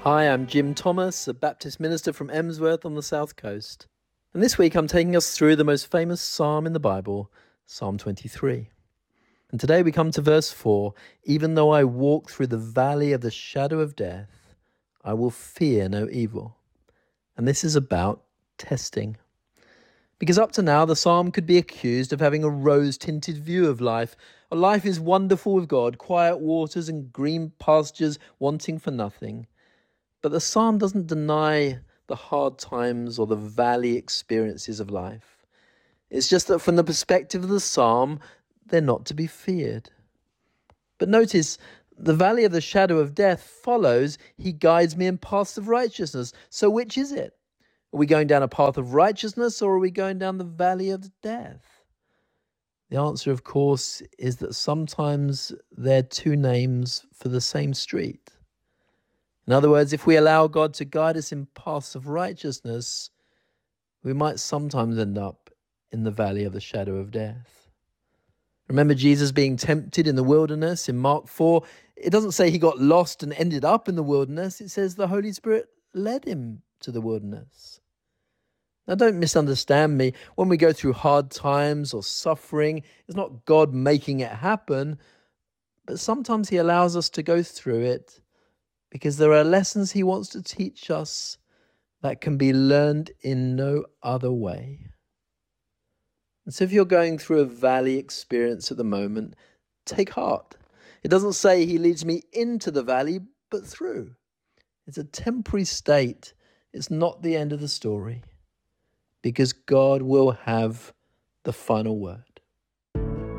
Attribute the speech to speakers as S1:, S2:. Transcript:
S1: Hi, I'm Jim Thomas, a Baptist minister from Emsworth on the South Coast. And this week I'm taking us through the most famous psalm in the Bible, Psalm 23. And today we come to verse 4. Even though I walk through the valley of the shadow of death, I will fear no evil. And this is about testing. Because up to now, the psalm could be accused of having a rose-tinted view of life. Life is wonderful with God, quiet waters and green pastures wanting for nothing. But the psalm doesn't deny the hard times or the valley experiences of life. It's just that from the perspective of the psalm, they're not to be feared. But notice, the valley of the shadow of death follows, he guides me in paths of righteousness. So which is it? Are we going down a path of righteousness or are we going down the valley of death? The answer, of course, is that sometimes they're two names for the same street. In other words, if we allow God to guide us in paths of righteousness, we might sometimes end up in the valley of the shadow of death. Remember Jesus being tempted in the wilderness in Mark 4? It doesn't say he got lost and ended up in the wilderness. It says the Holy Spirit led him to the wilderness. Now, don't misunderstand me. When we go through hard times or suffering, it's not God making it happen, but sometimes he allows us to go through it because there are lessons he wants to teach us that can be learned in no other way. And so if you're going through a valley experience at the moment, take heart. It doesn't say he leads me into the valley, but through. It's a temporary state. It's not the end of the story, because God will have the final word.